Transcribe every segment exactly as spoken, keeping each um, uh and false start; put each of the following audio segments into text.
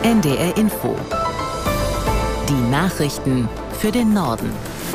N D R Info. Die Nachrichten für den Norden.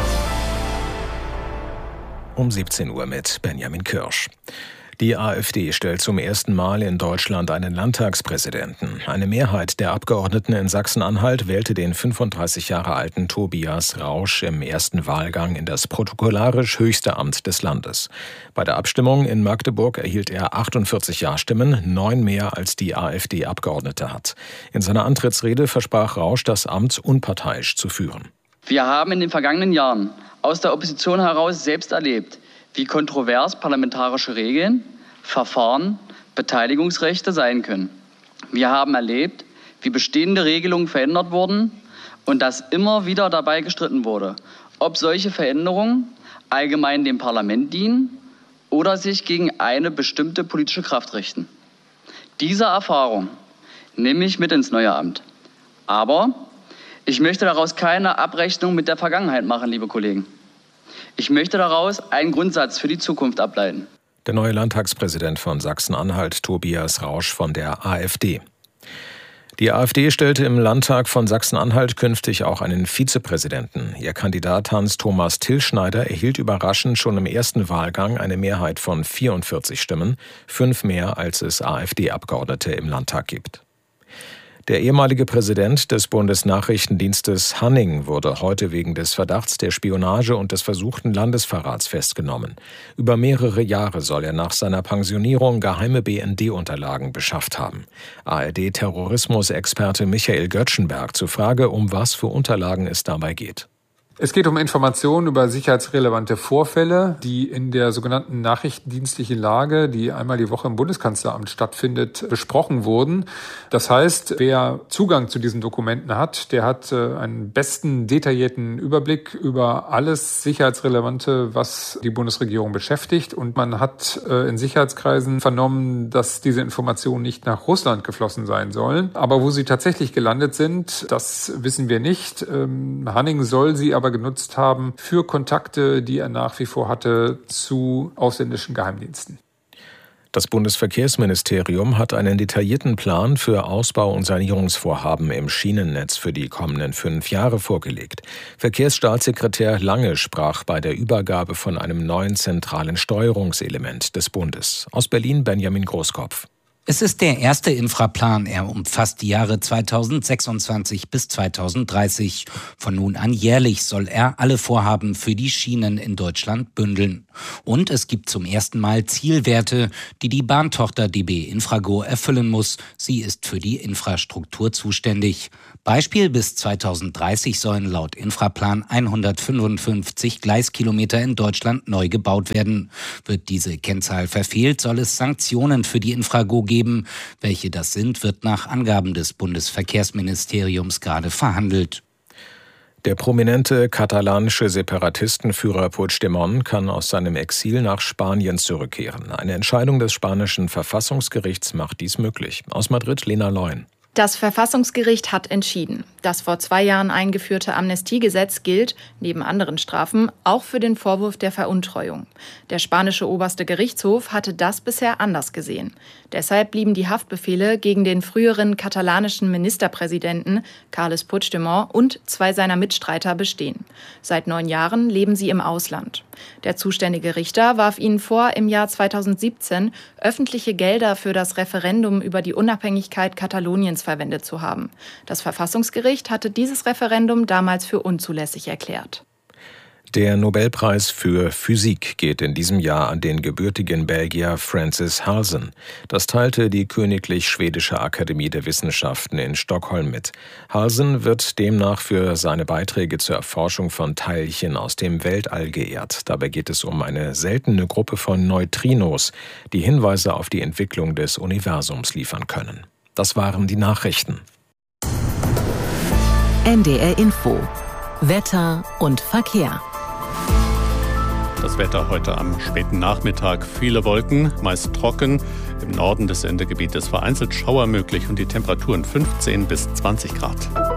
Um siebzehn Uhr mit Benjamin Kirsch. Die AfD stellt zum ersten Mal in Deutschland einen Landtagspräsidenten. Eine Mehrheit der Abgeordneten in Sachsen-Anhalt wählte den fünfunddreißig Jahre alten Tobias Rausch im ersten Wahlgang in das protokollarisch höchste Amt des Landes. Bei der Abstimmung in Magdeburg erhielt er achtundvierzig Ja-Stimmen, neun mehr als die AfD-Abgeordnete hat. In seiner Antrittsrede versprach Rausch, das Amt unparteiisch zu führen. Wir haben in den vergangenen Jahren aus der Opposition heraus selbst erlebt, wie kontrovers parlamentarische Regeln, Verfahren, Beteiligungsrechte sein können. Wir haben erlebt, wie bestehende Regelungen verändert wurden und dass immer wieder dabei gestritten wurde, ob solche Veränderungen allgemein dem Parlament dienen oder sich gegen eine bestimmte politische Kraft richten. Diese Erfahrung nehme ich mit ins neue Amt. Aber ich möchte daraus keine Abrechnung mit der Vergangenheit machen, liebe Kollegen. Ich möchte daraus einen Grundsatz für die Zukunft ableiten. Der neue Landtagspräsident von Sachsen-Anhalt, Tobias Rausch von der AfD. Die AfD stellte im Landtag von Sachsen-Anhalt künftig auch einen Vizepräsidenten. Ihr Kandidat Hans-Thomas Tillschneider erhielt überraschend schon im ersten Wahlgang eine Mehrheit von vierundvierzig Stimmen, fünf mehr als es AfD-Abgeordnete im Landtag gibt. Der ehemalige Präsident des Bundesnachrichtendienstes Hanning wurde heute wegen des Verdachts der Spionage und des versuchten Landesverrats festgenommen. Über mehrere Jahre soll er nach seiner Pensionierung geheime B N D-Unterlagen beschafft haben. A R D-Terrorismusexperte Michael Göttschenberg zur Frage, um was für Unterlagen es dabei geht. Es geht um Informationen über sicherheitsrelevante Vorfälle, die in der sogenannten nachrichtendienstlichen Lage, die einmal die Woche im Bundeskanzleramt stattfindet, besprochen wurden. Das heißt, wer Zugang zu diesen Dokumenten hat, der hat einen besten detaillierten Überblick über alles Sicherheitsrelevante, was die Bundesregierung beschäftigt. Und man hat in Sicherheitskreisen vernommen, dass diese Informationen nicht nach Russland geflossen sein sollen. Aber wo sie tatsächlich gelandet sind, das wissen wir nicht. Hanning soll sie aber genutzt haben für Kontakte, die er nach wie vor hatte zu ausländischen Geheimdiensten. Das Bundesverkehrsministerium hat einen detaillierten Plan für Ausbau- und Sanierungsvorhaben im Schienennetz für die kommenden fünf Jahre vorgelegt. Verkehrsstaatssekretär Lange sprach bei der Übergabe von einem neuen zentralen Steuerungselement des Bundes. Aus Berlin Benjamin Großkopf. Es ist der erste Infraplan. Er umfasst die Jahre zweitausendsechsundzwanzig bis zweitausenddreißig. Von nun an jährlich soll er alle Vorhaben für die Schienen in Deutschland bündeln. Und es gibt zum ersten Mal Zielwerte, die die Bahntochter D B Infrago erfüllen muss. Sie ist für die Infrastruktur zuständig. Beispiel: bis zweitausenddreißig sollen laut Infraplan hundertfünfundfünfzig Gleiskilometer in Deutschland neu gebaut werden. Wird diese Kennzahl verfehlt, soll es Sanktionen für die Infrago geben. Welche das sind, wird nach Angaben des Bundesverkehrsministeriums gerade verhandelt. Der prominente katalanische Separatistenführer Puigdemont kann aus seinem Exil nach Spanien zurückkehren. Eine Entscheidung des spanischen Verfassungsgerichts macht dies möglich. Aus Madrid Lena Leun. Das Verfassungsgericht hat entschieden. Das vor zwei Jahren eingeführte Amnestiegesetz gilt, neben anderen Strafen, auch für den Vorwurf der Veruntreuung. Der spanische oberste Gerichtshof hatte das bisher anders gesehen. Deshalb blieben die Haftbefehle gegen den früheren katalanischen Ministerpräsidenten Carles Puigdemont und zwei seiner Mitstreiter bestehen. Seit neun Jahren leben sie im Ausland. Der zuständige Richter warf ihnen vor, im Jahr zweitausendsiebzehn öffentliche Gelder für das Referendum über die Unabhängigkeit Kataloniens verwendet zu haben. Das Verfassungsgericht hatte dieses Referendum damals für unzulässig erklärt. Der Nobelpreis für Physik geht in diesem Jahr an den gebürtigen Belgier Francis Halsen. Das teilte die Königlich Schwedische Akademie der Wissenschaften in Stockholm mit. Halsen wird demnach für seine Beiträge zur Erforschung von Teilchen aus dem Weltall geehrt. Dabei geht es um eine seltene Gruppe von Neutrinos, die Hinweise auf die Entwicklung des Universums liefern können. Das waren die Nachrichten. N D R Info. Wetter und Verkehr. Das Wetter heute am späten Nachmittag. Viele Wolken, meist trocken. Im Norden des Sendegebietes vereinzelt Schauer möglich und die Temperaturen fünfzehn bis zwanzig Grad.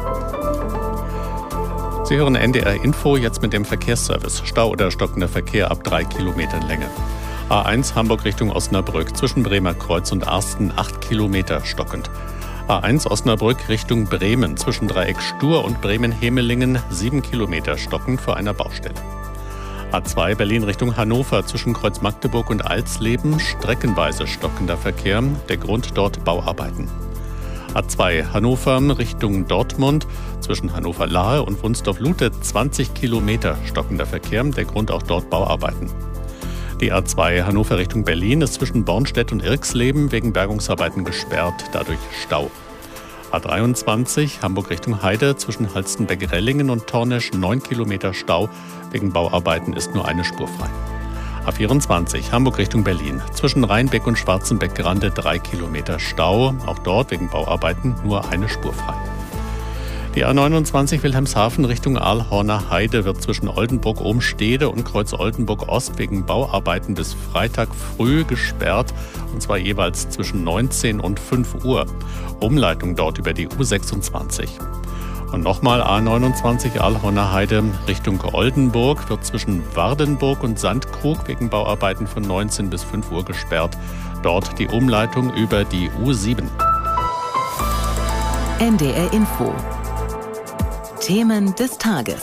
Sie hören N D R Info jetzt mit dem Verkehrsservice. Stau oder stockender Verkehr ab drei Kilometern Länge. A eins Hamburg Richtung Osnabrück zwischen Bremer Kreuz und Arsten acht Kilometer stockend. A eins Osnabrück Richtung Bremen zwischen Dreieck Stur und Bremen-Hemelingen sieben Kilometer stockend vor einer Baustelle. A zwei Berlin Richtung Hannover zwischen Kreuz Magdeburg und Alsleben streckenweise stockender Verkehr, der Grund dort Bauarbeiten. A zwei Hannover Richtung Dortmund zwischen Hannover-Lahe und Wunsdorf-Lute zwanzig Kilometer stockender Verkehr, der Grund auch dort Bauarbeiten. Die A zwei Hannover Richtung Berlin ist zwischen Bornstedt und Irxleben wegen Bergungsarbeiten gesperrt, dadurch Stau. A dreiundzwanzig Hamburg Richtung Heide zwischen Halstenberg-Rellingen und Tornesch neun Kilometer Stau, wegen Bauarbeiten ist nur eine Spur frei. A vierundzwanzig Hamburg Richtung Berlin zwischen Rheinbeck und Schwarzenbeck-Grande drei Kilometer Stau, auch dort wegen Bauarbeiten nur eine Spur frei. Die A neunundzwanzig Wilhelmshaven Richtung Aalhorner Heide wird zwischen Oldenburg-Ohmstede und Kreuz-Oldenburg-Ost wegen Bauarbeiten bis Freitag früh gesperrt, und zwar jeweils zwischen neunzehn und fünf Uhr. Umleitung dort über die U sechsundzwanzig. Und nochmal A neunundzwanzig Aalhorner Heide Richtung Oldenburg wird zwischen Wardenburg und Sandkrug wegen Bauarbeiten von neunzehn bis fünf Uhr gesperrt. Dort die Umleitung über die U sieben. N D R Info. Themen des Tages.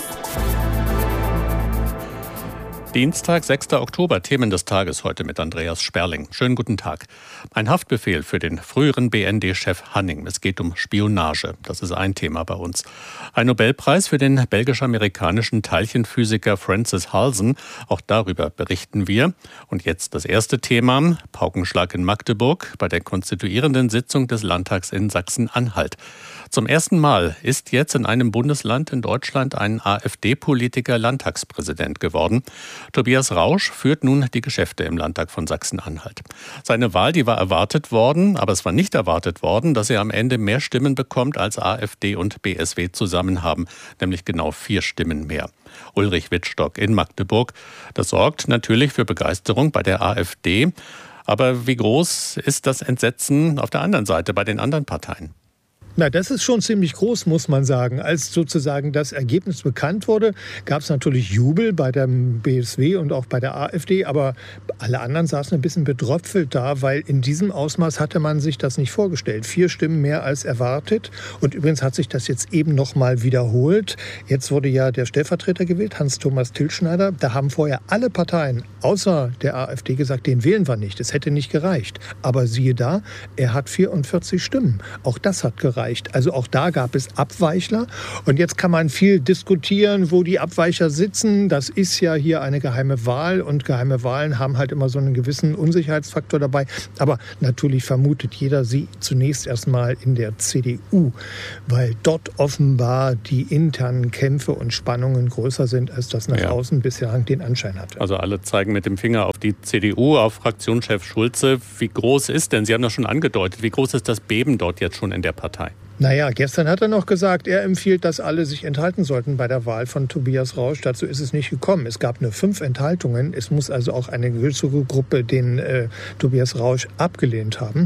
Dienstag, sechster Oktober, Themen des Tages heute mit Andreas Sperling. Schönen guten Tag. Ein Haftbefehl für den früheren B N D-Chef Hanning. Es geht um Spionage. Das ist ein Thema bei uns. Ein Nobelpreis für den belgisch-amerikanischen Teilchenphysiker Francis Halsen. Auch darüber berichten wir. Und jetzt das erste Thema. Paukenschlag in Magdeburg bei der konstituierenden Sitzung des Landtags in Sachsen-Anhalt. Zum ersten Mal ist jetzt in einem Bundesland in Deutschland ein AfD-Politiker Landtagspräsident geworden. Tobias Rausch führt nun die Geschäfte im Landtag von Sachsen-Anhalt. Seine Wahl, die war erwartet worden, aber es war nicht erwartet worden, dass er am Ende mehr Stimmen bekommt, als AfD und B S W zusammen haben, nämlich genau vier Stimmen mehr. Ulrich Wittstock in Magdeburg. Das sorgt natürlich für Begeisterung bei der AfD. Aber wie groß ist das Entsetzen auf der anderen Seite bei den anderen Parteien? Na, das ist schon ziemlich groß, muss man sagen. Als sozusagen das Ergebnis bekannt wurde, gab es natürlich Jubel bei dem B S W und auch bei der AfD, aber alle anderen saßen ein bisschen betröpfelt da, weil in diesem Ausmaß hatte man sich das nicht vorgestellt. Vier Stimmen mehr als erwartet, und übrigens hat sich das jetzt eben noch mal wiederholt. Jetzt wurde ja der Stellvertreter gewählt, Hans-Thomas Tilschneider. Da haben vorher alle Parteien außer der AfD gesagt, den wählen wir nicht. Es hätte nicht gereicht. Aber siehe da, er hat vierundvierzig Stimmen. Auch das hat gereicht. Also auch da gab es Abweichler. Und jetzt kann man viel diskutieren, wo die Abweicher sitzen. Das ist ja hier eine geheime Wahl. Und geheime Wahlen haben halt immer so einen gewissen Unsicherheitsfaktor dabei. Aber natürlich vermutet jeder sie zunächst erstmal in der C D U, weil dort offenbar die internen Kämpfe und Spannungen größer sind, als das nach ja. außen bislang den Anschein hatte. Also alle zeigen mit dem Finger auf die C D U, auf Fraktionschef Schulze. Wie groß ist denn, Sie haben das schon angedeutet, wie groß ist das Beben dort jetzt schon in der Partei? Naja, gestern hat er noch gesagt, er empfiehlt, dass alle sich enthalten sollten bei der Wahl von Tobias Rausch. Dazu ist es nicht gekommen. Es gab nur fünf Enthaltungen. Es muss also auch eine größere Gruppe den äh, Tobias Rausch abgelehnt haben.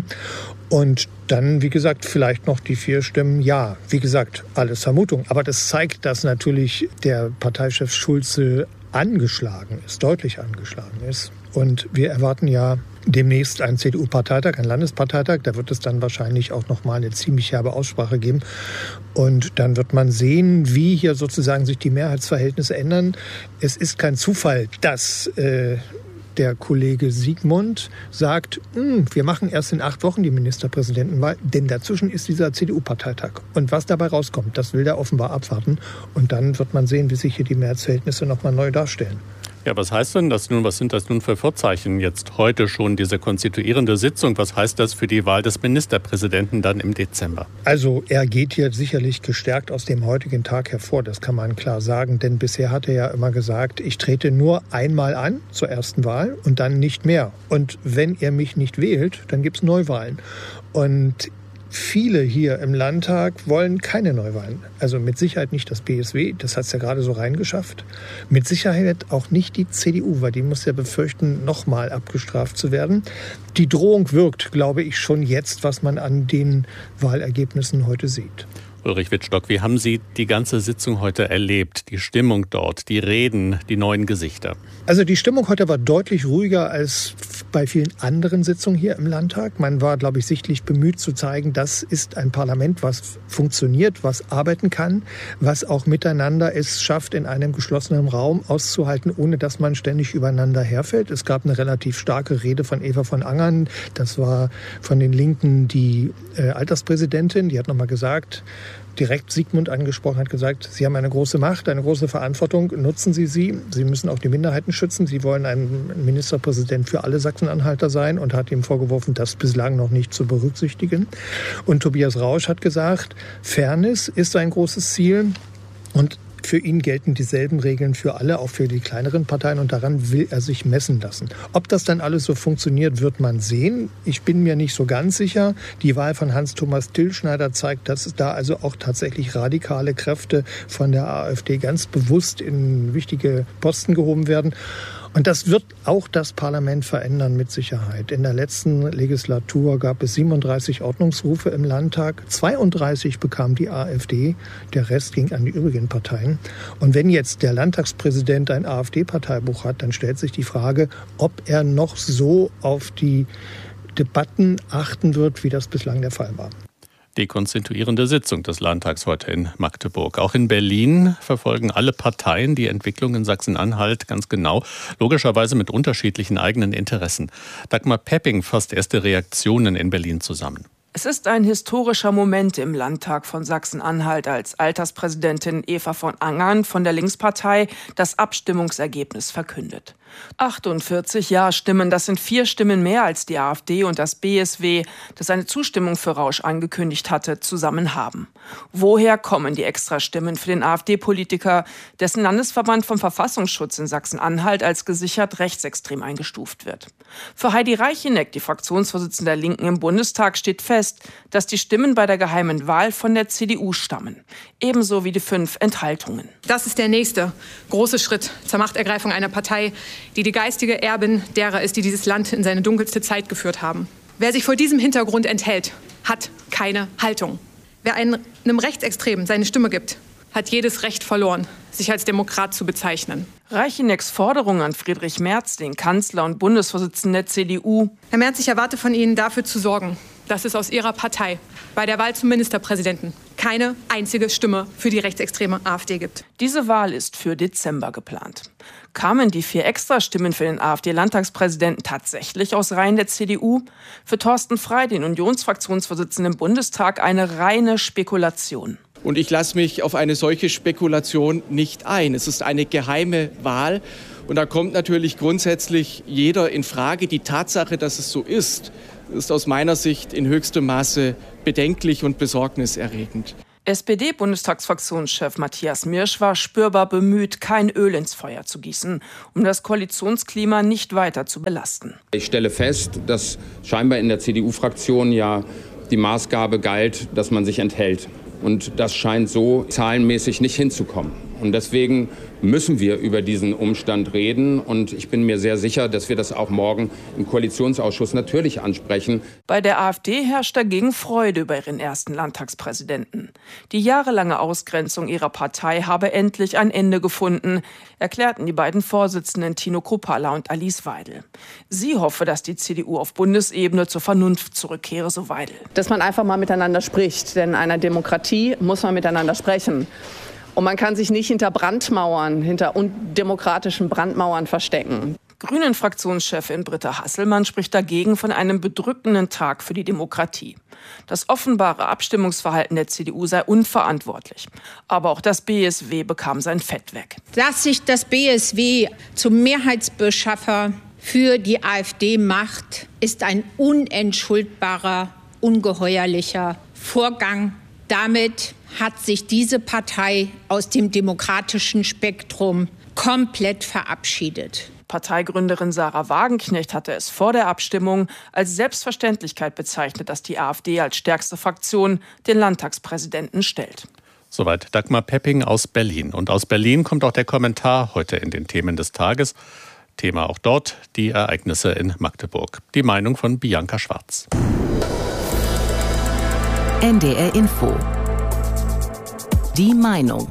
Und dann, wie gesagt, vielleicht noch die vier Stimmen. Ja, wie gesagt, alles Vermutung. Aber das zeigt, dass natürlich der Parteichef Schulze angeschlagen ist, deutlich angeschlagen ist. Und wir erwarten ja demnächst einen C D U-Parteitag, einen Landesparteitag. Da wird es dann wahrscheinlich auch noch mal eine ziemlich herbe Aussprache geben. Und dann wird man sehen, wie hier sozusagen sich die Mehrheitsverhältnisse ändern. Es ist kein Zufall, dass äh, der Kollege Siegmund sagt, wir machen erst in acht Wochen die Ministerpräsidentenwahl, denn dazwischen ist dieser C D U-Parteitag. Und was dabei rauskommt, das will der offenbar abwarten. Und dann wird man sehen, wie sich hier die Mehrheitsverhältnisse noch mal neu darstellen. Ja, was heißt denn das nun? Was sind das nun für Vorzeichen jetzt heute schon, diese konstituierende Sitzung? Was heißt das für die Wahl des Ministerpräsidenten dann im Dezember? Also er geht hier sicherlich gestärkt aus dem heutigen Tag hervor, das kann man klar sagen. Denn bisher hat er ja immer gesagt, ich trete nur einmal an zur ersten Wahl und dann nicht mehr. Und wenn er mich nicht wählt, dann gibt es Neuwahlen. Und viele hier im Landtag wollen keine Neuwahlen. Also mit Sicherheit nicht das B S W, das hat es ja gerade so reingeschafft. Mit Sicherheit auch nicht die C D U, weil die muss ja befürchten, nochmal abgestraft zu werden. Die Drohung wirkt, glaube ich, schon jetzt, was man an den Wahlergebnissen heute sieht. Ulrich Wittstock, wie haben Sie die ganze Sitzung heute erlebt? Die Stimmung dort, die Reden, die neuen Gesichter? Also die Stimmung heute war deutlich ruhiger als bei vielen anderen Sitzungen hier im Landtag. Man war, glaube ich, sichtlich bemüht zu zeigen, das ist ein Parlament, was funktioniert, was arbeiten kann, was auch miteinander es schafft, in einem geschlossenen Raum auszuhalten, ohne dass man ständig übereinander herfällt. Es gab eine relativ starke Rede von Eva von Angern. Das war von den Linken die äh, Alterspräsidentin. Die hat nochmal gesagt, direkt Sigmund angesprochen, hat gesagt, Sie haben eine große Macht, eine große Verantwortung, nutzen Sie sie. Sie müssen auch die Minderheiten schützen. Sie wollen ein Ministerpräsident für alle Sachsen-Anhalter sein und hat ihm vorgeworfen, das bislang noch nicht zu berücksichtigen. Und Tobias Rausch hat gesagt, Fairness ist ein großes Ziel und für ihn gelten dieselben Regeln für alle, auch für die kleineren Parteien, und daran will er sich messen lassen. Ob das dann alles so funktioniert, wird man sehen. Ich bin mir nicht so ganz sicher. Die Wahl von Hans-Thomas Tillschneider zeigt, dass da also auch tatsächlich radikale Kräfte von der AfD ganz bewusst in wichtige Posten gehoben werden. Und das wird auch das Parlament verändern mit Sicherheit. In der letzten Legislatur gab es siebenunddreißig Ordnungsrufe im Landtag. zweiunddreißig bekam die AfD, der Rest ging an die übrigen Parteien. Und wenn jetzt der Landtagspräsident ein AfD-Parteibuch hat, dann stellt sich die Frage, ob er noch so auf die Debatten achten wird, wie das bislang der Fall war. Die konstituierende Sitzung des Landtags heute in Magdeburg. Auch in Berlin verfolgen alle Parteien die Entwicklung in Sachsen-Anhalt ganz genau, logischerweise mit unterschiedlichen eigenen Interessen. Dagmar Pepping fasst erste Reaktionen in Berlin zusammen. Es ist ein historischer Moment im Landtag von Sachsen-Anhalt, als Alterspräsidentin Eva von Angern von der Linkspartei das Abstimmungsergebnis verkündet. achtundvierzig Ja-Stimmen, das sind vier Stimmen mehr als die AfD und das B S W, das eine Zustimmung für Rausch angekündigt hatte, zusammen haben. Woher kommen die Extrastimmen für den AfD-Politiker, dessen Landesverband vom Verfassungsschutz in Sachsen-Anhalt als gesichert rechtsextrem eingestuft wird? Für Heidi Reicheneck, die Fraktionsvorsitzende der Linken im Bundestag, steht fest, dass die Stimmen bei der geheimen Wahl von der C D U stammen. Ebenso wie die fünf Enthaltungen. Das ist der nächste große Schritt zur Machtergreifung einer Partei, die die geistige Erbin derer ist, die dieses Land in seine dunkelste Zeit geführt haben. Wer sich vor diesem Hintergrund enthält, hat keine Haltung. Wer einem Rechtsextremen seine Stimme gibt, hat jedes Recht verloren, sich als Demokrat zu bezeichnen. Reichenecks Forderung an Friedrich Merz, den Kanzler und Bundesvorsitzenden der C D U. Herr Merz, ich erwarte von Ihnen, dafür zu sorgen, dass es aus Ihrer Partei bei der Wahl zum Ministerpräsidenten keine einzige Stimme für die rechtsextreme AfD gibt. Diese Wahl ist für Dezember geplant. Kamen die vier Extrastimmen für den AfD-Landtagspräsidenten tatsächlich aus Reihen der C D U? Für Thorsten Frey, den Unionsfraktionsvorsitzenden im Bundestag, eine reine Spekulation. Und ich lasse mich auf eine solche Spekulation nicht ein. Es ist eine geheime Wahl. Und da kommt natürlich grundsätzlich jeder in Frage. Die Tatsache, dass es so ist, ist aus meiner Sicht in höchstem Maße bedenklich und besorgniserregend. S P D-Bundestagsfraktionschef Matthias Mirsch war spürbar bemüht, kein Öl ins Feuer zu gießen, um das Koalitionsklima nicht weiter zu belasten. Ich stelle fest, dass scheinbar in der C D U-Fraktion ja die Maßgabe galt, dass man sich enthält. Und das scheint so zahlenmäßig nicht hinzukommen. Und deswegen müssen wir über diesen Umstand reden. Und ich bin mir sehr sicher, dass wir das auch morgen im Koalitionsausschuss natürlich ansprechen. Bei der AfD herrscht dagegen Freude über ihren ersten Landtagspräsidenten. Die jahrelange Ausgrenzung ihrer Partei habe endlich ein Ende gefunden, erklärten die beiden Vorsitzenden Tino Kruppalla und Alice Weidel. Sie hoffe, dass die C D U auf Bundesebene zur Vernunft zurückkehre, so Weidel. Dass man einfach mal miteinander spricht, denn in einer Demokratie muss man miteinander sprechen. Und man kann sich nicht hinter Brandmauern, hinter undemokratischen Brandmauern verstecken. Grünen-Fraktionschefin Britta Hasselmann spricht dagegen von einem bedrückenden Tag für die Demokratie. Das offenbare Abstimmungsverhalten der C D U sei unverantwortlich. Aber auch das B S W bekam sein Fett weg. Dass sich das B S W zum Mehrheitsbeschaffer für die AfD macht, ist ein unentschuldbarer, ungeheuerlicher Vorgang. Damit hat sich diese Partei aus dem demokratischen Spektrum komplett verabschiedet. Parteigründerin Sarah Wagenknecht hatte es vor der Abstimmung als Selbstverständlichkeit bezeichnet, dass die AfD als stärkste Fraktion den Landtagspräsidenten stellt. Soweit Dagmar Pepping aus Berlin. Und aus Berlin kommt auch der Kommentar heute in den Themen des Tages. Thema auch dort, die Ereignisse in Magdeburg. Die Meinung von Bianca Schwarz. N D R Info. Die Meinung.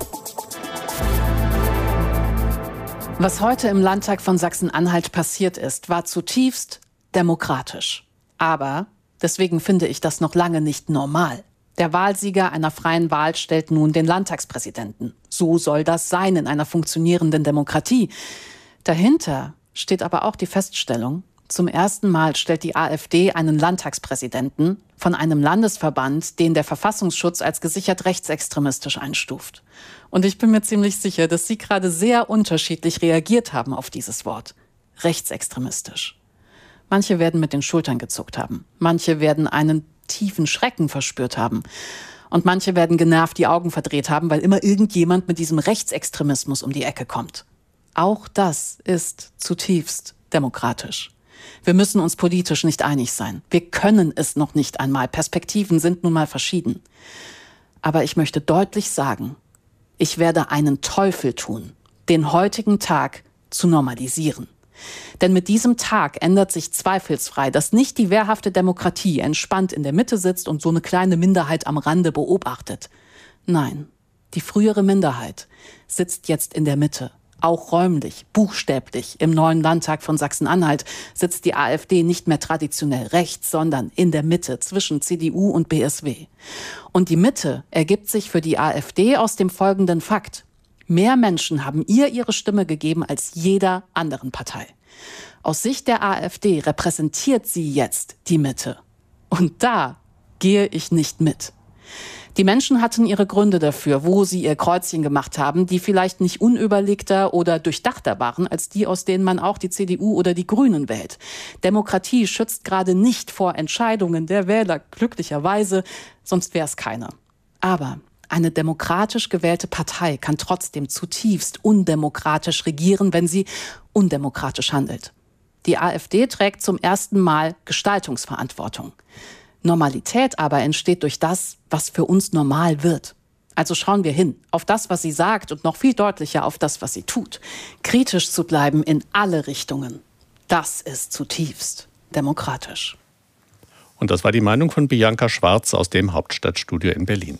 Was heute im Landtag von Sachsen-Anhalt passiert ist, war zutiefst demokratisch. Aber deswegen finde ich das noch lange nicht normal. Der Wahlsieger einer freien Wahl stellt nun den Landtagspräsidenten. So soll das sein in einer funktionierenden Demokratie. Dahinter steht aber auch die Feststellung, zum ersten Mal stellt die AfD einen Landtagspräsidenten von einem Landesverband, den der Verfassungsschutz als gesichert rechtsextremistisch einstuft. Und ich bin mir ziemlich sicher, dass Sie gerade sehr unterschiedlich reagiert haben auf dieses Wort. Rechtsextremistisch. Manche werden mit den Schultern gezuckt haben. Manche werden einen tiefen Schrecken verspürt haben. Und manche werden genervt die Augen verdreht haben, weil immer irgendjemand mit diesem Rechtsextremismus um die Ecke kommt. Auch das ist zutiefst demokratisch. Wir müssen uns politisch nicht einig sein. Wir können es noch nicht einmal. Perspektiven sind nun mal verschieden. Aber ich möchte deutlich sagen, ich werde einen Teufel tun, den heutigen Tag zu normalisieren. Denn mit diesem Tag ändert sich zweifelsfrei, dass nicht die wehrhafte Demokratie entspannt in der Mitte sitzt und so eine kleine Minderheit am Rande beobachtet. Nein, die frühere Minderheit sitzt jetzt in der Mitte. Auch räumlich, buchstäblich, im neuen Landtag von Sachsen-Anhalt sitzt die AfD nicht mehr traditionell rechts, sondern in der Mitte zwischen C D U und B S W. Und die Mitte ergibt sich für die AfD aus dem folgenden Fakt. Mehr Menschen haben ihr ihre Stimme gegeben als jeder anderen Partei. Aus Sicht der AfD repräsentiert sie jetzt die Mitte. Und da gehe ich nicht mit. Die Menschen hatten ihre Gründe dafür, wo sie ihr Kreuzchen gemacht haben, die vielleicht nicht unüberlegter oder durchdachter waren, als die, aus denen man auch die C D U oder die Grünen wählt. Demokratie schützt gerade nicht vor Entscheidungen der Wähler, glücklicherweise, sonst wäre es keine. Aber eine demokratisch gewählte Partei kann trotzdem zutiefst undemokratisch regieren, wenn sie undemokratisch handelt. Die AfD trägt zum ersten Mal Gestaltungsverantwortung. Normalität aber entsteht durch das, was für uns normal wird. Also schauen wir hin auf das, was sie sagt und noch viel deutlicher auf das, was sie tut. Kritisch zu bleiben in alle Richtungen, das ist zutiefst demokratisch. Und das war die Meinung von Bianca Schwarz aus dem Hauptstadtstudio in Berlin.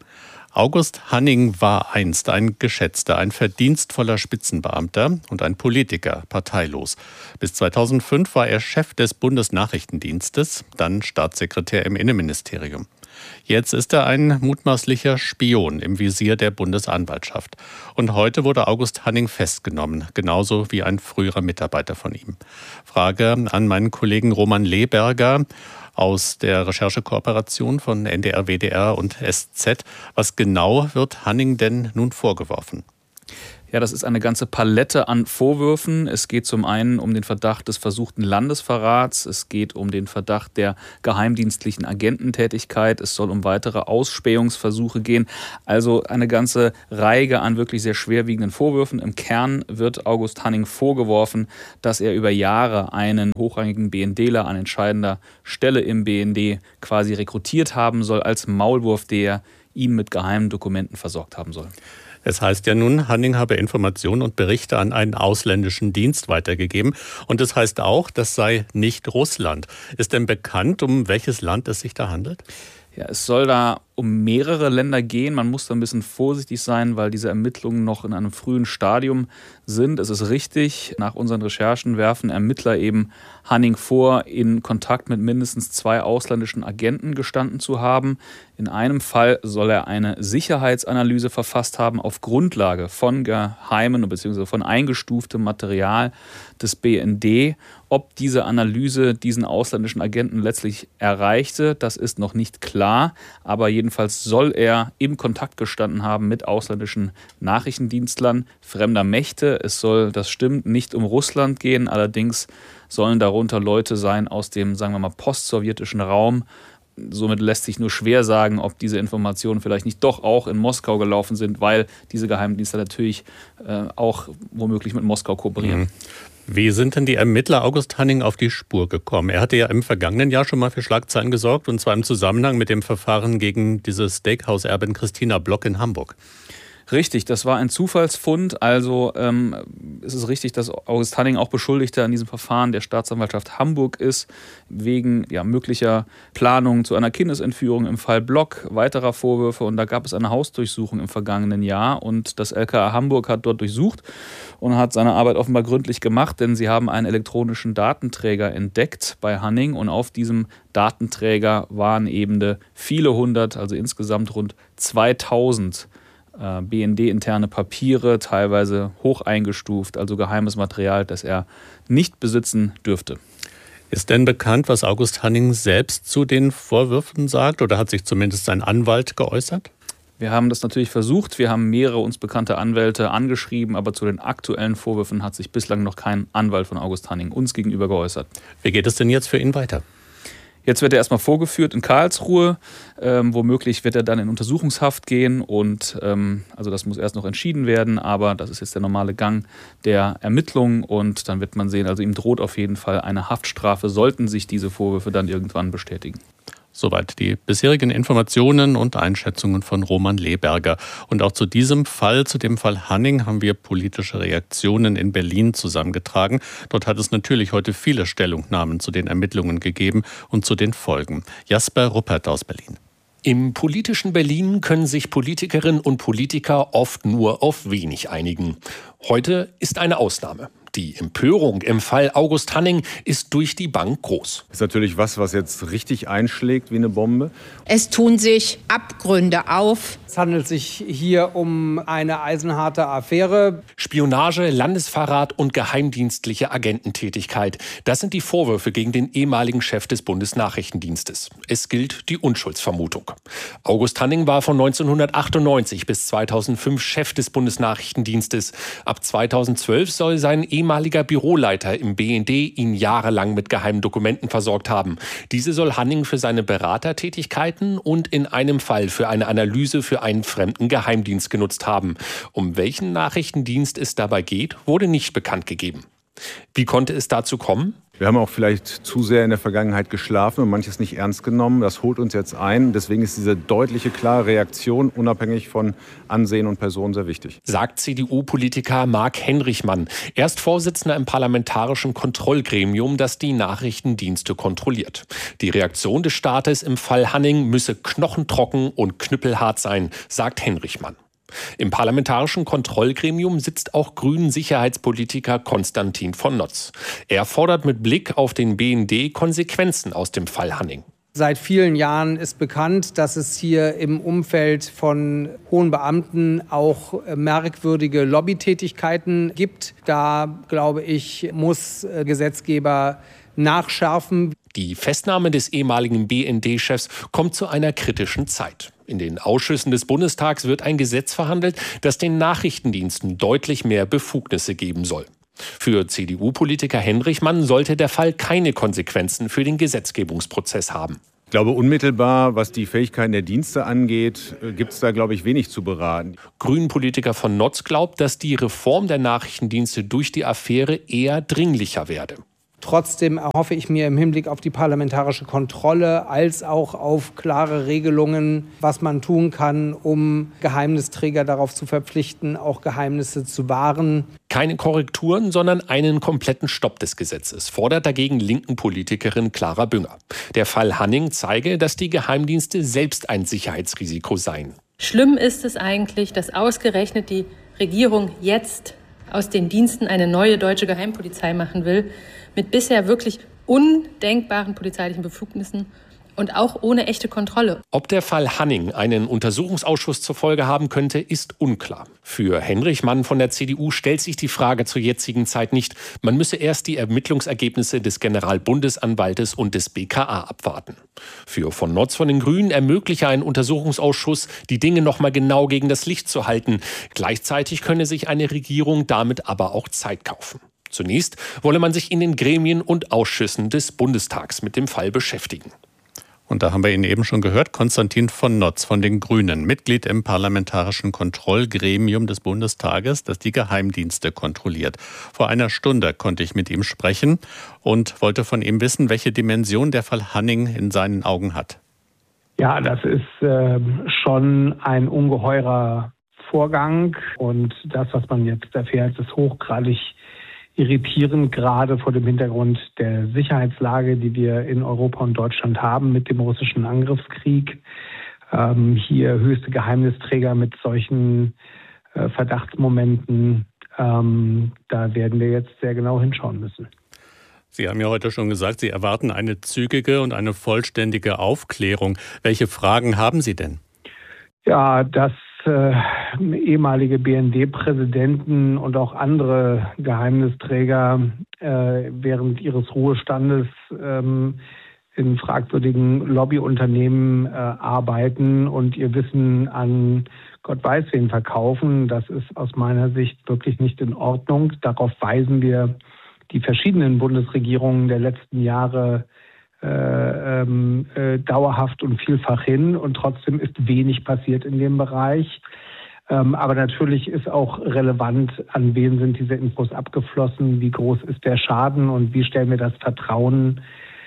August Hanning war einst ein geschätzter, ein verdienstvoller Spitzenbeamter und ein Politiker, parteilos. Bis zweitausendfünf war er Chef des Bundesnachrichtendienstes, dann Staatssekretär im Innenministerium. Jetzt ist er ein mutmaßlicher Spion im Visier der Bundesanwaltschaft. Und heute wurde August Hanning festgenommen, genauso wie ein früherer Mitarbeiter von ihm. Frage an meinen Kollegen Roman Lehberger aus der Recherchekooperation von N D R, W D R und S Z. Was genau wird Hanning denn nun vorgeworfen? Ja, das ist eine ganze Palette an Vorwürfen. Es geht zum einen um den Verdacht des versuchten Landesverrats. Es geht um den Verdacht der geheimdienstlichen Agententätigkeit. Es soll um weitere Ausspähungsversuche gehen. Also eine ganze Reihe an wirklich sehr schwerwiegenden Vorwürfen. Im Kern wird August Hanning vorgeworfen, dass er über Jahre einen hochrangigen BNDler an entscheidender Stelle im B N D quasi rekrutiert haben soll als Maulwurf, der ihn mit geheimen Dokumenten versorgt haben soll. Es heißt ja nun, Hanning habe Informationen und Berichte an einen ausländischen Dienst weitergegeben. Und es heißt auch, das sei nicht Russland. Ist denn bekannt, um welches Land es sich da handelt? Ja, es soll da um mehrere Länder gehen. Man muss da ein bisschen vorsichtig sein, weil diese Ermittlungen noch in einem frühen Stadium sind. Es ist richtig, nach unseren Recherchen werfen Ermittler eben Hanning vor, in Kontakt mit mindestens zwei ausländischen Agenten gestanden zu haben. In einem Fall soll er eine Sicherheitsanalyse verfasst haben auf Grundlage von geheimen bzw. von eingestuftem Material des B N D. Ob diese Analyse diesen ausländischen Agenten letztlich erreichte, das ist noch nicht klar. Aber jedenfalls soll er im Kontakt gestanden haben mit ausländischen Nachrichtendienstlern fremder Mächte. Es soll, das stimmt, nicht um Russland gehen. Allerdings sollen darunter Leute sein aus dem, sagen wir mal, postsowjetischen Raum. Somit lässt sich nur schwer sagen, ob diese Informationen vielleicht nicht doch auch in Moskau gelaufen sind, weil diese Geheimdienste natürlich äh, auch womöglich mit Moskau kooperieren. Mhm. Wie sind denn die Ermittler August Hanning auf die Spur gekommen? Er hatte ja im vergangenen Jahr schon mal für Schlagzeilen gesorgt, und zwar im Zusammenhang mit dem Verfahren gegen diese Steakhouse-Erbin Christina Block in Hamburg. Richtig, das war ein Zufallsfund. Also ähm, es ist richtig, dass August Hanning auch Beschuldigter in diesem Verfahren der Staatsanwaltschaft Hamburg ist, wegen ja, möglicher Planung zu einer Kindesentführung im Fall Block, weiterer Vorwürfe. Und da gab es eine Hausdurchsuchung im vergangenen Jahr. Und das L K A Hamburg hat dort durchsucht und hat seine Arbeit offenbar gründlich gemacht, denn sie haben einen elektronischen Datenträger entdeckt bei Hanning. Und auf diesem Datenträger waren eben viele hundert, also insgesamt rund zweitausend B N D-interne Papiere, teilweise hoch eingestuft, also geheimes Material, das er nicht besitzen dürfte. Ist denn bekannt, was August Hanning selbst zu den Vorwürfen sagt, oder hat sich zumindest sein Anwalt geäußert? Wir haben das natürlich versucht. Wir haben mehrere uns bekannte Anwälte angeschrieben, aber zu den aktuellen Vorwürfen hat sich bislang noch kein Anwalt von August Hanning uns gegenüber geäußert. Wie geht es denn jetzt für ihn weiter? Jetzt wird er erstmal vorgeführt in Karlsruhe. Ähm, womöglich wird er dann in Untersuchungshaft gehen. Und ähm, also das muss erst noch entschieden werden. Aber das ist jetzt der normale Gang der Ermittlungen. Und dann wird man sehen, also ihm droht auf jeden Fall eine Haftstrafe, sollten sich diese Vorwürfe dann irgendwann bestätigen. Soweit die bisherigen Informationen und Einschätzungen von Roman Lehberger. Und auch zu diesem Fall, zu dem Fall Hanning, haben wir politische Reaktionen in Berlin zusammengetragen. Dort hat es natürlich heute viele Stellungnahmen zu den Ermittlungen gegeben und zu den Folgen. Jasper Ruppert aus Berlin. Im politischen Berlin können sich Politikerinnen und Politiker oft nur auf wenig einigen. Heute ist eine Ausnahme. Die Empörung im Fall August Hanning ist durch die Bank groß. Das ist natürlich was, was jetzt richtig einschlägt wie eine Bombe. Es tun sich Abgründe auf. Es handelt sich hier um eine eisenharte Affäre. Spionage, Landesverrat und geheimdienstliche Agententätigkeit. Das sind die Vorwürfe gegen den ehemaligen Chef des Bundesnachrichtendienstes. Es gilt die Unschuldsvermutung. August Hanning war von neunzehnhundertachtundneunzig bis zweitausendfünf Chef des Bundesnachrichtendienstes. Ab zweitausendzwölf soll sein ehemaliger Büroleiter im B N D ihn jahrelang mit geheimen Dokumenten versorgt haben. Diese soll Hanning für seine Beratertätigkeiten und in einem Fall für eine Analyse für einen fremden Geheimdienst genutzt haben. Um welchen Nachrichtendienst es dabei geht, wurde nicht bekannt gegeben. Wie konnte es dazu kommen? Wir haben auch vielleicht zu sehr in der Vergangenheit geschlafen und manches nicht ernst genommen. Das holt uns jetzt ein. Deswegen ist diese deutliche, klare Reaktion unabhängig von Ansehen und Person sehr wichtig. Sagt C D U-Politiker Marc Henrichmann. Er ist Vorsitzender im parlamentarischen Kontrollgremium, das die Nachrichtendienste kontrolliert. Die Reaktion des Staates im Fall Hanning müsse knochentrocken und knüppelhart sein, sagt Henrichmann. Im parlamentarischen Kontrollgremium sitzt auch Grünen-Sicherheitspolitiker Konstantin von Notz. Er fordert mit Blick auf den B N D Konsequenzen aus dem Fall Hanning. Seit vielen Jahren ist bekannt, dass es hier im Umfeld von hohen Beamten auch merkwürdige Lobbytätigkeiten gibt. Da, glaube ich, muss Gesetzgeber nachschärfen. Die Festnahme des ehemaligen B N D-Chefs kommt zu einer kritischen Zeit. In den Ausschüssen des Bundestags wird ein Gesetz verhandelt, das den Nachrichtendiensten deutlich mehr Befugnisse geben soll. Für C D U-Politiker Henrichmann sollte der Fall keine Konsequenzen für den Gesetzgebungsprozess haben. Ich glaube, unmittelbar, was die Fähigkeiten der Dienste angeht, gibt es da, glaube ich, wenig zu beraten. Grünen-Politiker von Notz glaubt, dass die Reform der Nachrichtendienste durch die Affäre eher dringlicher werde. Trotzdem erhoffe ich mir im Hinblick auf die parlamentarische Kontrolle als auch auf klare Regelungen, was man tun kann, um Geheimnisträger darauf zu verpflichten, auch Geheimnisse zu wahren. Keine Korrekturen, sondern einen kompletten Stopp des Gesetzes, fordert dagegen linken Politikerin Clara Bünger. Der Fall Hanning zeige, dass die Geheimdienste selbst ein Sicherheitsrisiko seien. Schlimm ist es eigentlich, dass ausgerechnet die Regierung jetzt aus den Diensten eine neue deutsche Geheimpolizei machen will, mit bisher wirklich undenkbaren polizeilichen Befugnissen und auch ohne echte Kontrolle. Ob der Fall Hanning einen Untersuchungsausschuss zur Folge haben könnte, ist unklar. Für Henrichmann von der C D U stellt sich die Frage zur jetzigen Zeit nicht. Man müsse erst die Ermittlungsergebnisse des Generalbundesanwaltes und des B K A abwarten. Für von Notz von den Grünen ermögliche ein Untersuchungsausschuss, die Dinge noch mal genau gegen das Licht zu halten. Gleichzeitig könne sich eine Regierung damit aber auch Zeit kaufen. Zunächst wolle man sich in den Gremien und Ausschüssen des Bundestags mit dem Fall beschäftigen. Und da haben wir ihn eben schon gehört, Konstantin von Notz von den Grünen, Mitglied im parlamentarischen Kontrollgremium des Bundestages, das die Geheimdienste kontrolliert. Vor einer Stunde konnte ich mit ihm sprechen und wollte von ihm wissen, welche Dimension der Fall Hanning in seinen Augen hat. Ja, das ist äh, schon ein ungeheurer Vorgang. Und das, was man jetzt erfährt, ist hochgradig irritierend, gerade vor dem Hintergrund der Sicherheitslage, die wir in Europa und Deutschland haben mit dem russischen Angriffskrieg. Ähm, hier höchste Geheimnisträger mit solchen äh, Verdachtsmomenten. Ähm, da werden wir jetzt sehr genau hinschauen müssen. Sie haben ja heute schon gesagt, Sie erwarten eine zügige und eine vollständige Aufklärung. Welche Fragen haben Sie denn? Ja, dass äh, ehemalige B N D-Präsidenten und auch andere Geheimnisträger äh, während ihres Ruhestandes ähm, in fragwürdigen Lobbyunternehmen äh, arbeiten und ihr Wissen an Gott weiß wen verkaufen, das ist aus meiner Sicht wirklich nicht in Ordnung. Darauf weisen wir die verschiedenen Bundesregierungen der letzten Jahre äh, äh, dauerhaft und vielfach hin. Und trotzdem ist wenig passiert in dem Bereich. Ähm, aber natürlich ist auch relevant, an wen sind diese Infos abgeflossen, wie groß ist der Schaden und wie stellen wir das Vertrauen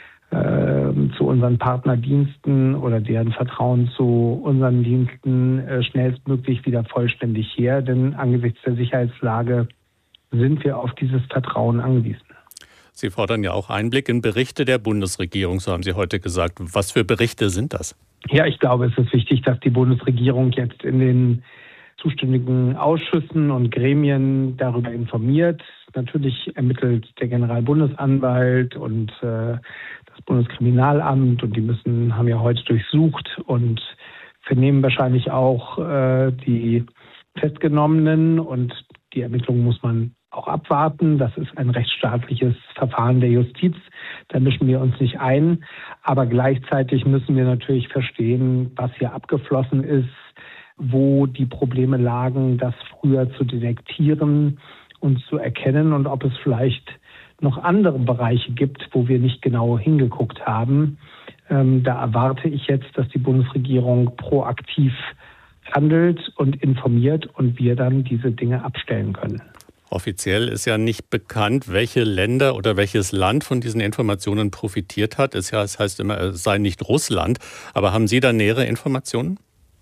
äh, zu unseren Partnerdiensten oder deren Vertrauen zu unseren Diensten äh, schnellstmöglich wieder vollständig her. Denn angesichts der Sicherheitslage sind wir auf dieses Vertrauen angewiesen. Sie fordern ja auch Einblick in Berichte der Bundesregierung, so haben Sie heute gesagt. Was für Berichte sind das? Ja, ich glaube, es ist wichtig, dass die Bundesregierung jetzt in den zuständigen Ausschüssen und Gremien darüber informiert. Natürlich ermittelt der Generalbundesanwalt und äh, das Bundeskriminalamt und die müssen haben ja heute durchsucht und vernehmen wahrscheinlich auch äh, die Festgenommenen und die Ermittlungen muss man auch abwarten. Das ist ein rechtsstaatliches Verfahren der Justiz. Da mischen wir uns nicht ein. Aber gleichzeitig müssen wir natürlich verstehen, was hier abgeflossen ist, wo die Probleme lagen, das früher zu detektieren und zu erkennen und ob es vielleicht noch andere Bereiche gibt, wo wir nicht genau hingeguckt haben. Ähm, da erwarte ich jetzt, dass die Bundesregierung proaktiv handelt und informiert und wir dann diese Dinge abstellen können. Offiziell ist ja nicht bekannt, welche Länder oder welches Land von diesen Informationen profitiert hat. Es heißt immer, es sei nicht Russland. Aber haben Sie da nähere Informationen?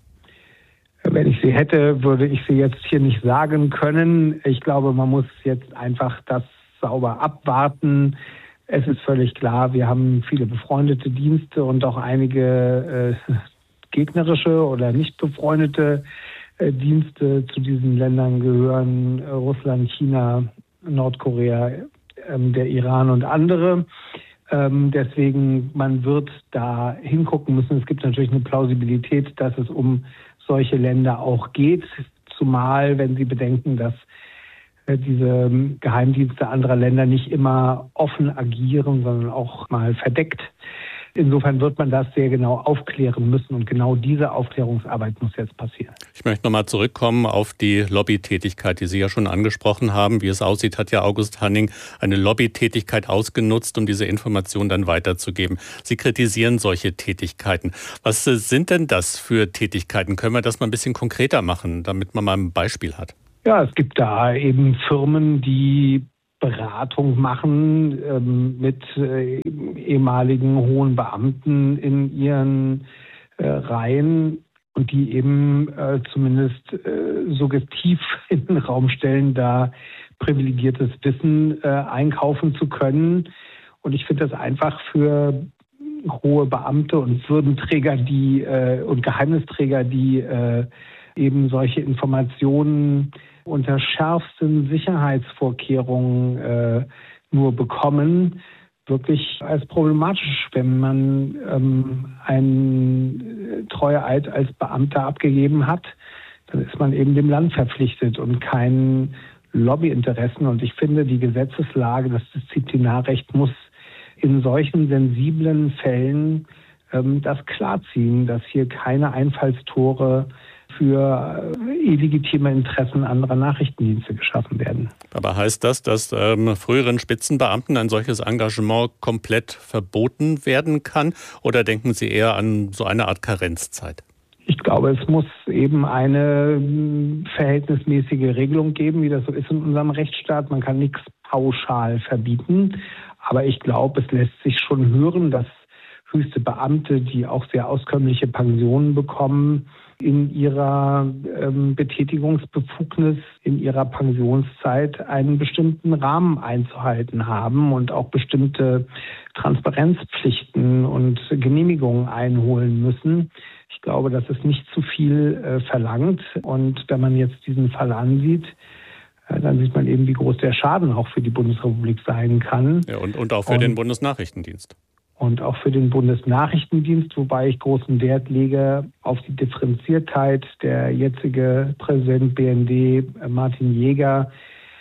Wenn ich sie hätte, würde ich sie jetzt hier nicht sagen können. Ich glaube, man muss jetzt einfach das sauber abwarten. Es ist völlig klar, wir haben viele befreundete Dienste und auch einige äh, gegnerische oder nicht befreundete äh, Dienste. Zu diesen Ländern gehören äh, Russland, China, Nordkorea, äh, der Iran und andere. Ähm, deswegen, man wird da hingucken müssen. Es gibt natürlich eine Plausibilität, dass es um solche Länder auch geht, zumal wenn Sie bedenken, dass äh, diese Geheimdienste anderer Länder nicht immer offen agieren, sondern auch mal verdeckt. Insofern wird man das sehr genau aufklären müssen und genau diese Aufklärungsarbeit muss jetzt passieren. Ich möchte noch mal zurückkommen auf die Lobbytätigkeit, die Sie ja schon angesprochen haben. Wie es aussieht, hat ja August Hanning eine Lobbytätigkeit ausgenutzt, um diese Information dann weiterzugeben. Sie kritisieren solche Tätigkeiten. Was sind denn das für Tätigkeiten? Können wir das mal ein bisschen konkreter machen, damit man mal ein Beispiel hat? Ja, es gibt da eben Firmen, die Beratung machen ähm, mit äh, ehemaligen hohen Beamten in ihren äh, Reihen und die eben äh, zumindest äh, suggestiv in den Raum stellen, da privilegiertes Wissen äh, einkaufen zu können. Und ich finde das einfach für hohe Beamte und Würdenträger, die äh, und Geheimnisträger, die äh, eben solche Informationen unter schärfsten Sicherheitsvorkehrungen äh, nur bekommen, wirklich als problematisch, wenn man ähm, einen Treueeid als Beamter abgegeben hat, dann ist man eben dem Land verpflichtet und keinen Lobbyinteressen. Und ich finde, die Gesetzeslage, das Disziplinarrecht muss in solchen sensiblen Fällen ähm, das klarziehen, dass hier keine Einfallstore für illegitime Interessen anderer Nachrichtendienste geschaffen werden. Aber heißt das, dass ähm, früheren Spitzenbeamten ein solches Engagement komplett verboten werden kann? Oder denken Sie eher an so eine Art Karenzzeit? Ich glaube, es muss eben eine verhältnismäßige Regelung geben, wie das so ist in unserem Rechtsstaat. Man kann nichts pauschal verbieten. Aber ich glaube, es lässt sich schon hören, dass höchste Beamte, die auch sehr auskömmliche Pensionen bekommen, in ihrer ähm, Betätigungsbefugnis, in ihrer Pensionszeit einen bestimmten Rahmen einzuhalten haben und auch bestimmte Transparenzpflichten und Genehmigungen einholen müssen. Ich glaube, das ist nicht zu viel äh, verlangt. Und wenn man jetzt diesen Fall ansieht, äh, dann sieht man eben, wie groß der Schaden auch für die Bundesrepublik sein kann. Ja, und, und auch für und, den Bundesnachrichtendienst. Und auch für den Bundesnachrichtendienst, wobei ich großen Wert lege auf die Differenziertheit. Der jetzige Präsident B N D, Martin Jäger,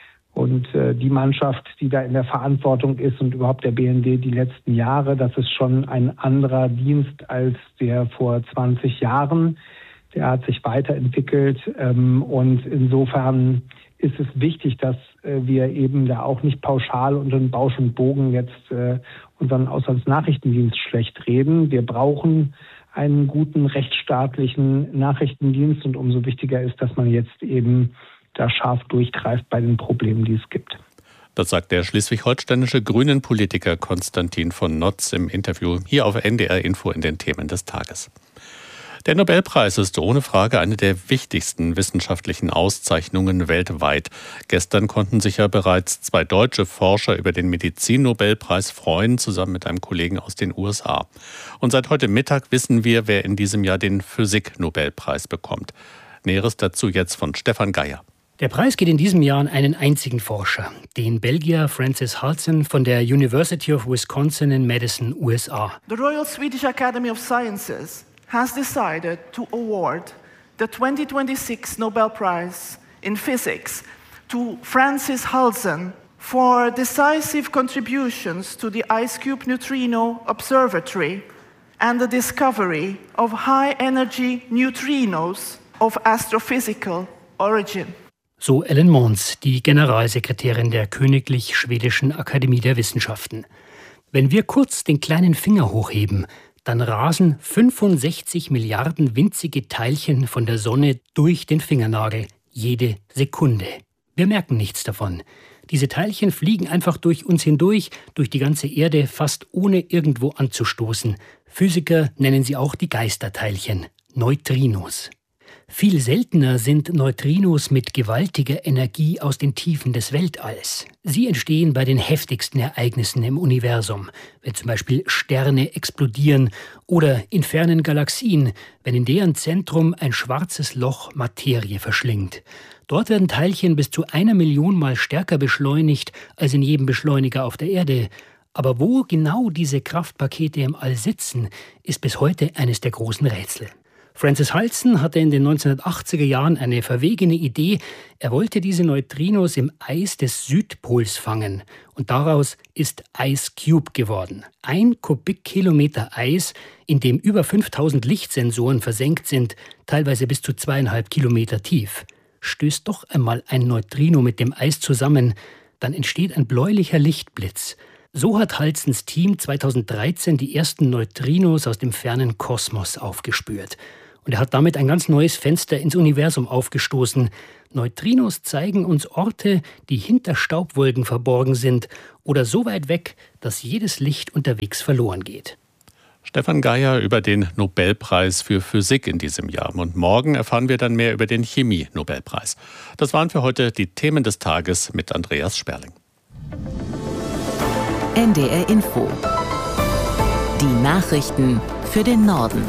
und äh, die Mannschaft, die da in der Verantwortung ist und überhaupt der B N D die letzten Jahre, das ist schon ein anderer Dienst als der vor zwanzig Jahren. Der hat sich weiterentwickelt ähm, und insofern ist es wichtig, dass äh, wir eben da auch nicht pauschal unter den Bausch und Bogen jetzt äh, unseren Auslandsnachrichtendienst schlecht reden. Wir brauchen einen guten rechtsstaatlichen Nachrichtendienst und umso wichtiger ist, dass man jetzt eben da scharf durchgreift bei den Problemen, die es gibt. Das sagt der schleswig-holsteinische Grünen-Politiker Konstantin von Notz im Interview hier auf N D R Info in den Themen des Tages. Der Nobelpreis ist ohne Frage eine der wichtigsten wissenschaftlichen Auszeichnungen weltweit. Gestern konnten sich ja bereits zwei deutsche Forscher über den Medizin-Nobelpreis freuen, zusammen mit einem Kollegen aus den U S A. Und seit heute Mittag wissen wir, wer in diesem Jahr den Physik-Nobelpreis bekommt. Näheres dazu jetzt von Stefan Geier. Der Preis geht in diesem Jahr an einen einzigen Forscher, den Belgier Francis Halsen von der University of Wisconsin in Madison, U S A. The Royal Swedish Academy of Sciences has decided to award the twenty twenty-six Nobel Prize in Physics to Francis Halsen for decisive contributions to the IceCube Neutrino Observatory and the discovery of high-energy neutrinos of astrophysical origin. So Ellen Måns, die Generalsekretärin der Königlich Schwedischen Akademie der Wissenschaften. Wenn wir kurz den kleinen Finger hochheben, dann rasen fünfundsechzig Milliarden winzige Teilchen von der Sonne durch den Fingernagel, jede Sekunde. Wir merken nichts davon. Diese Teilchen fliegen einfach durch uns hindurch, durch die ganze Erde, fast ohne irgendwo anzustoßen. Physiker nennen sie auch die Geisterteilchen, Neutrinos. Viel seltener sind Neutrinos mit gewaltiger Energie aus den Tiefen des Weltalls. Sie entstehen bei den heftigsten Ereignissen im Universum, wenn zum Beispiel Sterne explodieren oder in fernen Galaxien, wenn in deren Zentrum ein schwarzes Loch Materie verschlingt. Dort werden Teilchen bis zu einer Million Mal stärker beschleunigt als in jedem Beschleuniger auf der Erde. Aber wo genau diese Kraftpakete im All sitzen, ist bis heute eines der großen Rätsel. Francis Halsen hatte in den neunzehnhundertachtziger Jahren eine verwegene Idee. Er wollte diese Neutrinos im Eis des Südpols fangen. Und daraus ist IceCube geworden. Ein Kubikkilometer Eis, in dem über fünftausend Lichtsensoren versenkt sind, teilweise bis zu zweieinhalb Kilometer tief. Stößt doch einmal ein Neutrino mit dem Eis zusammen, dann entsteht ein bläulicher Lichtblitz. So hat Halsens Team zweitausenddreizehn die ersten Neutrinos aus dem fernen Kosmos aufgespürt. Und er hat damit ein ganz neues Fenster ins Universum aufgestoßen. Neutrinos zeigen uns Orte, die hinter Staubwolken verborgen sind oder so weit weg, dass jedes Licht unterwegs verloren geht. Stefan Geier über den Nobelpreis für Physik in diesem Jahr. Und morgen erfahren wir dann mehr über den Chemie-Nobelpreis. Das waren für heute die Themen des Tages mit Andreas Sperling. N D R Info. Die Nachrichten für den Norden.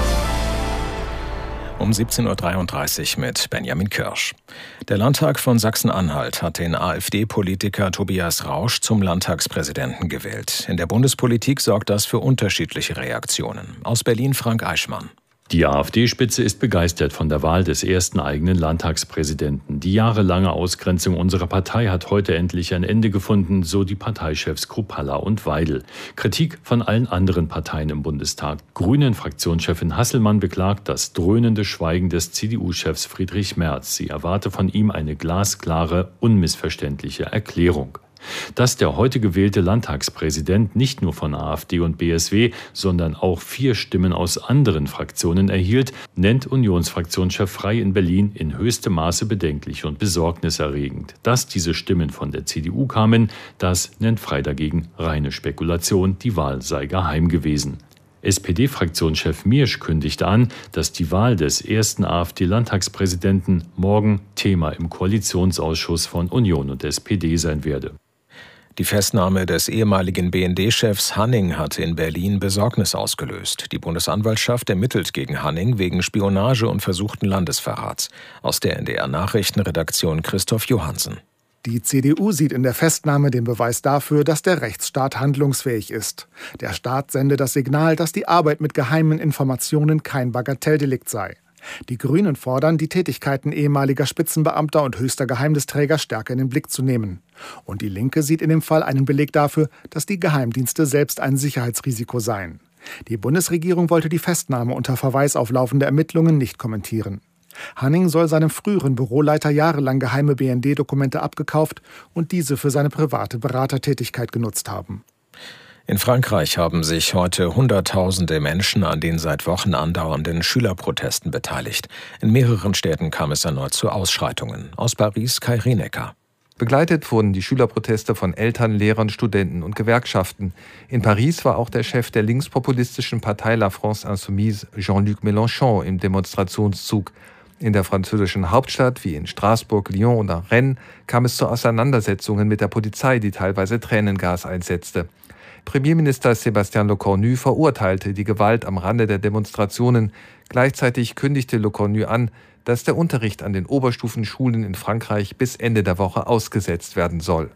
Um siebzehn Uhr dreiunddreißig mit Benjamin Kirsch. Der Landtag von Sachsen-Anhalt hat den AfD-Politiker Tobias Rausch zum Landtagspräsidenten gewählt. In der Bundespolitik sorgt das für unterschiedliche Reaktionen. Aus Berlin Frank Eichmann. Die AfD-Spitze ist begeistert von der Wahl des ersten eigenen Landtagspräsidenten. Die jahrelange Ausgrenzung unserer Partei hat heute endlich ein Ende gefunden, so die Parteichefs Kruppalla und Weidel. Kritik von allen anderen Parteien im Bundestag. Grünen-Fraktionschefin Hasselmann beklagt das dröhnende Schweigen des C D U-Chefs Friedrich Merz. Sie erwarte von ihm eine glasklare, unmissverständliche Erklärung. Dass der heute gewählte Landtagspräsident nicht nur von AfD und B S W, sondern auch vier Stimmen aus anderen Fraktionen erhielt, nennt Unionsfraktionschef Frey in Berlin in höchstem Maße bedenklich und besorgniserregend. Dass diese Stimmen von der C D U kamen, das nennt Frey dagegen reine Spekulation, die Wahl sei geheim gewesen. S P D-Fraktionschef Miersch kündigt an, dass die Wahl des ersten AfD-Landtagspräsidenten morgen Thema im Koalitionsausschuss von Union und S P D sein werde. Die Festnahme des ehemaligen B N D-Chefs Hanning hatte in Berlin Besorgnis ausgelöst. Die Bundesanwaltschaft ermittelt gegen Hanning wegen Spionage und versuchten Landesverrats. Aus der N D R-Nachrichtenredaktion Christoph Johansen. Die C D U sieht in der Festnahme den Beweis dafür, dass der Rechtsstaat handlungsfähig ist. Der Staat sende das Signal, dass die Arbeit mit geheimen Informationen kein Bagatelldelikt sei. Die Grünen fordern, die Tätigkeiten ehemaliger Spitzenbeamter und höchster Geheimnisträger stärker in den Blick zu nehmen. Und die Linke sieht in dem Fall einen Beleg dafür, dass die Geheimdienste selbst ein Sicherheitsrisiko seien. Die Bundesregierung wollte die Festnahme unter Verweis auf laufende Ermittlungen nicht kommentieren. Hanning soll seinem früheren Büroleiter jahrelang geheime B N D-Dokumente abgekauft und diese für seine private Beratertätigkeit genutzt haben. In Frankreich haben sich heute Hunderttausende Menschen an den seit Wochen andauernden Schülerprotesten beteiligt. In mehreren Städten kam es erneut zu Ausschreitungen. Aus Paris Kai Rienecker. Begleitet wurden die Schülerproteste von Eltern, Lehrern, Studenten und Gewerkschaften. In Paris war auch der Chef der linkspopulistischen Partei La France Insoumise, Jean-Luc Mélenchon, im Demonstrationszug. In der französischen Hauptstadt, wie in Straßburg, Lyon oder Rennes, kam es zu Auseinandersetzungen mit der Polizei, die teilweise Tränengas einsetzte. Premierminister Sébastien Lecornu verurteilte die Gewalt am Rande der Demonstrationen. Gleichzeitig kündigte Lecornu an, dass der Unterricht an den Oberstufenschulen in Frankreich bis Ende der Woche ausgesetzt werden soll.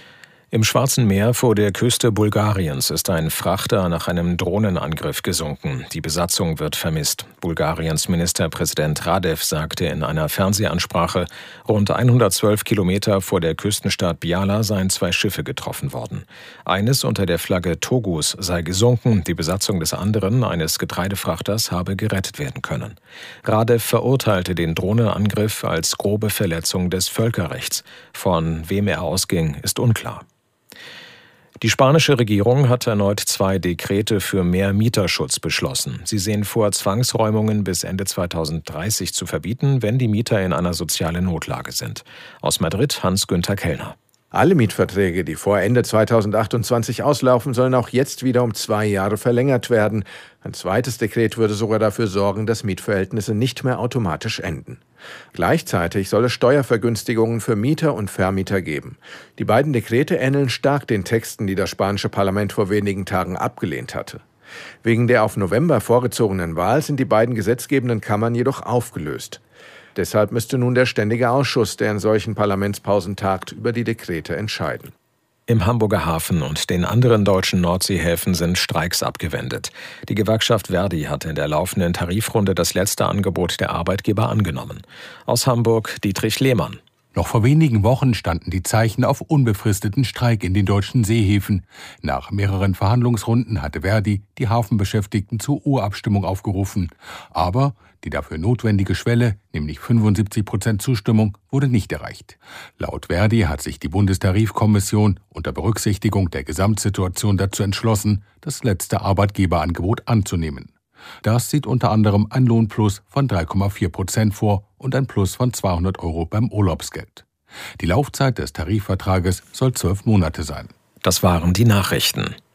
Im Schwarzen Meer vor der Küste Bulgariens ist ein Frachter nach einem Drohnenangriff gesunken. Die Besatzung wird vermisst. Bulgariens Ministerpräsident Radev sagte in einer Fernsehansprache, rund hundertzwölf Kilometer vor der Küstenstadt Biala seien zwei Schiffe getroffen worden. Eines unter der Flagge Togus sei gesunken, die Besatzung des anderen, eines Getreidefrachters, habe gerettet werden können. Radev verurteilte den Drohnenangriff als grobe Verletzung des Völkerrechts. Von wem er ausging, ist unklar. Die spanische Regierung hat erneut zwei Dekrete für mehr Mieterschutz beschlossen. Sie sehen vor, Zwangsräumungen bis Ende zweitausenddreißig zu verbieten, wenn die Mieter in einer sozialen Notlage sind. Aus Madrid Hans-Günther Kellner. Alle Mietverträge, die vor Ende zweitausendachtundzwanzig auslaufen, sollen auch jetzt wieder um zwei Jahre verlängert werden. Ein zweites Dekret würde sogar dafür sorgen, dass Mietverhältnisse nicht mehr automatisch enden. Gleichzeitig soll es Steuervergünstigungen für Mieter und Vermieter geben. Die beiden Dekrete ähneln stark den Texten, die das spanische Parlament vor wenigen Tagen abgelehnt hatte. Wegen der auf November vorgezogenen Wahl sind die beiden gesetzgebenden Kammern jedoch aufgelöst. Deshalb müsste nun der Ständige Ausschuss, der in solchen Parlamentspausen tagt, über die Dekrete entscheiden. Im Hamburger Hafen und den anderen deutschen Nordseehäfen sind Streiks abgewendet. Die Gewerkschaft Verdi hat in der laufenden Tarifrunde das letzte Angebot der Arbeitgeber angenommen. Aus Hamburg Dietrich Lehmann. Noch vor wenigen Wochen standen die Zeichen auf unbefristeten Streik in den deutschen Seehäfen. Nach mehreren Verhandlungsrunden hatte Verdi die Hafenbeschäftigten zur Urabstimmung aufgerufen. Aber die dafür notwendige Schwelle, nämlich fünfundsiebzig Prozent Zustimmung, wurde nicht erreicht. Laut Verdi hat sich die Bundestarifkommission unter Berücksichtigung der Gesamtsituation dazu entschlossen, das letzte Arbeitgeberangebot anzunehmen. Das sieht unter anderem ein Lohnplus von drei Komma vier Prozent vor und ein Plus von zweihundert Euro beim Urlaubsgeld. Die Laufzeit des Tarifvertrages soll zwölf Monate sein. Das waren die Nachrichten.